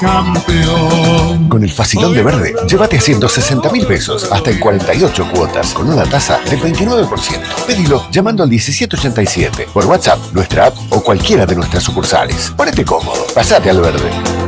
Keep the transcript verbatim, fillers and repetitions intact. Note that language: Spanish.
campeón. Con el facilón de Verde, llévate a ciento sesenta mil pesos hasta en cuarenta y ocho cuotas con una tasa del veintinueve por ciento. Pedilo llamando al diecisiete ochenta y siete por WhatsApp, nuestra app o cualquiera de nuestras sucursales. Ponete cómodo, pasate al Verde.